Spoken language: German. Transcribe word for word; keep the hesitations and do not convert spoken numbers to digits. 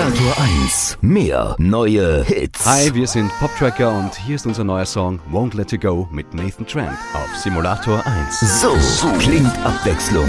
Simulator eins. Mehr neue Hits. Hi, wir sind Poptracker und hier ist unser neuer Song Won't Let You Go mit Nathan Tramp auf Simulator eins. So klingt Abwechslung